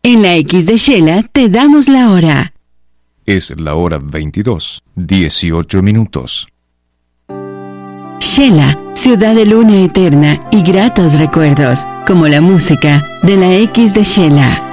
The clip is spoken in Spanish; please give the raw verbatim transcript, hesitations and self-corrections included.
En la X de Shela te damos la hora. Es la hora veintidós, dieciocho minutos. Shela, ciudad de luna eterna y gratos recuerdos, como la música de la X de Shela.